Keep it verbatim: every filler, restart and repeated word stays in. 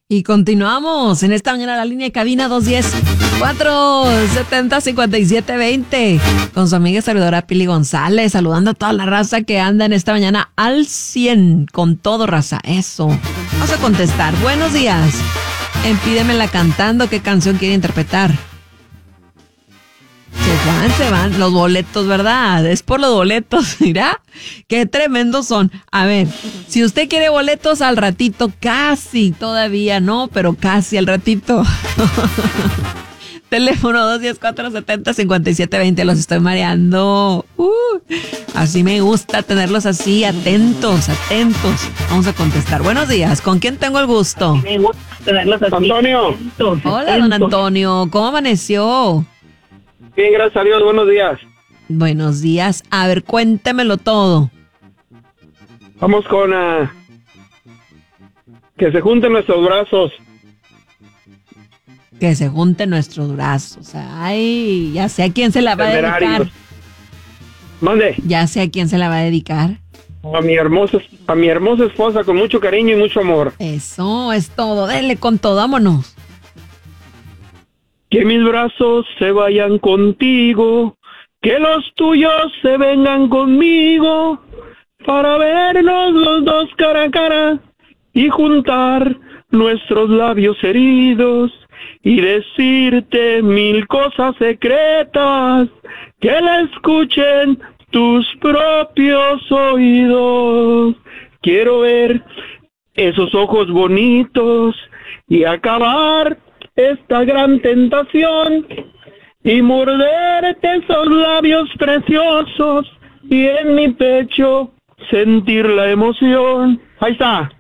Y continuamos en esta mañana la línea de cabina dos uno cero, cuatro siete cero, cinco siete dos cero con su amiga y servidora Pili González, saludando a toda la raza que anda en esta mañana al cien, con todo, raza, eso. Vamos a contestar. Buenos días. En Pídemela Cantando, ¿qué canción quiere interpretar? Se van, se van los boletos, ¿verdad? Es por los boletos, mira, qué tremendos son. A ver, si usted quiere boletos al ratito, casi, todavía no, pero casi al ratito. Teléfono dos uno cero, cuatro siete cero, cinco siete dos cero, los estoy mareando. Uh, así me gusta tenerlos así, atentos, atentos. Vamos a contestar. Buenos días, ¿con quién tengo el gusto? Me gusta tenerlos así. Antonio. Atentos, hola, don Antonio, ¿cómo amaneció? Bien, gracias a Dios, buenos días. Buenos días, a ver, cuéntemelo todo. Vamos con uh, que se junten nuestros brazos. Que se junten nuestros brazos. Ay, ya sé a quién se la va a dedicar. Mande. Ya sé a quién se la va a dedicar. A mi hermosa, a mi hermosa esposa, con mucho cariño y mucho amor. Eso es todo, dele con todo, vámonos. Que mis brazos se vayan contigo, que los tuyos se vengan conmigo, para vernos los dos cara a cara y juntar nuestros labios heridos y decirte mil cosas secretas que la escuchen tus propios oídos. Quiero ver esos ojos bonitos y acabar esta gran tentación y morderte esos labios preciosos y en mi pecho sentir la emoción. Ahí está.